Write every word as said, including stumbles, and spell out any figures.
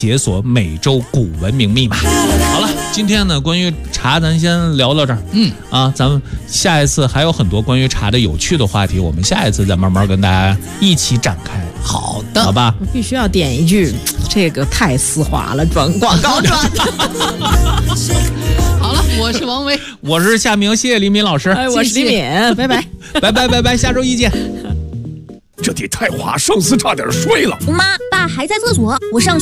解锁美洲古文明密码。好了，今天呢，关于茶咱先聊到这儿。嗯啊，咱们下一次还有很多关于茶的有趣的话题，我们下一次再慢慢跟大家一起展开。 好的， 好吧。 我必须要点一句，这个太丝滑了，转广告转的。 好了，我是王维， 我是夏明，谢谢李敏老师。 哎，我是李敏，拜拜， 拜拜拜拜，下周一见。 这地太滑，上司差点摔了。 妈，爸还在厕所，我上。